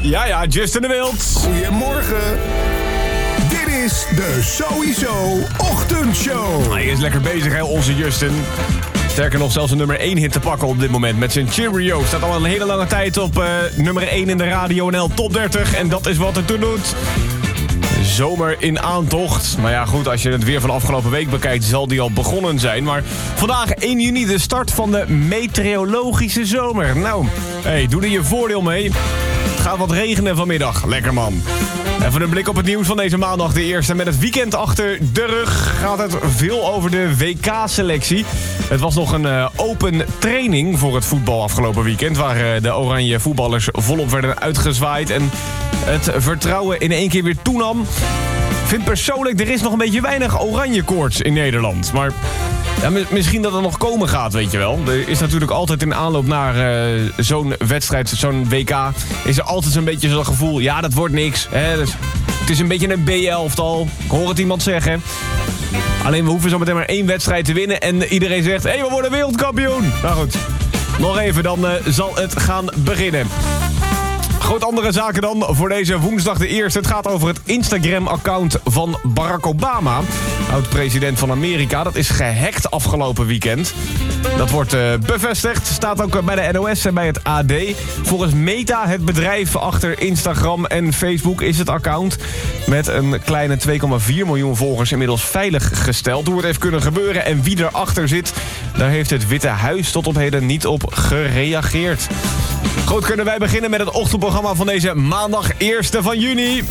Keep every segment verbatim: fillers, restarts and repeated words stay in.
Ja, ja, Justin de Wild. Goedemorgen. Dit is de Sowieso Ochtendshow. Hij is lekker bezig, hè, onze Justin. Sterker nog, zelfs een nummer één hit te pakken op dit moment met zijn Cheerio. Staat al een hele lange tijd op uh, nummer één in de Radio N L Top dertig. En dat is wat het toen doet. Zomer in aantocht. Maar ja, goed, als je het weer van afgelopen week bekijkt, zal die al begonnen zijn. Maar vandaag één juni de start van de meteorologische zomer. Nou, hey, doe er je voordeel mee. Het gaat wat regenen vanmiddag. Lekker, man. Even een blik op het nieuws van deze maandag, de eerste. Met het weekend achter de rug gaat het veel over de W K-selectie. Het was nog een uh, open training voor het voetbal afgelopen weekend, waar uh, de oranje voetballers volop werden uitgezwaaid en het vertrouwen in één keer weer toenam. Ik vind persoonlijk, er is nog een beetje weinig oranje koorts in Nederland. Maar ja, misschien dat het nog komen gaat, weet je wel. Er is natuurlijk altijd in aanloop naar uh, zo'n wedstrijd, zo'n W K, is er altijd zo'n beetje zo'n gevoel, ja, dat wordt niks. Hè? Dus het is een beetje een B elftal. Ik hoor het iemand zeggen. Alleen we hoeven zo meteen maar één wedstrijd te winnen en iedereen zegt, hé, hey, we worden wereldkampioen. Nou goed, nog even, dan uh, zal het gaan beginnen. Goed, andere zaken dan voor deze woensdag de eerste. Het gaat over het Instagram-account van Barack Obama, oud-president van Amerika. Dat is gehackt afgelopen weekend. Dat wordt uh, bevestigd. Staat ook bij de N O S en bij het A D. Volgens Meta, het bedrijf achter Instagram en Facebook, is het account met een kleine twee komma vier miljoen volgers inmiddels veilig gesteld. Hoe het heeft kunnen gebeuren en wie erachter zit, daar heeft het Witte Huis tot op heden niet op gereageerd. Goed, kunnen wij beginnen met het ochtendprogramma van deze maandag eerste van juni.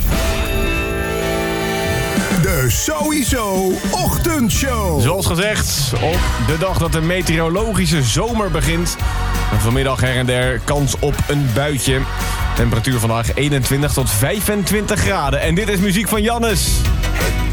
De Sowieso Ochtendshow. Zoals gezegd, op de dag dat de meteorologische zomer begint. Vanmiddag her en der kans op een buitje. Temperatuur vandaag eenentwintig tot vijfentwintig graden. En dit is muziek van Jannes.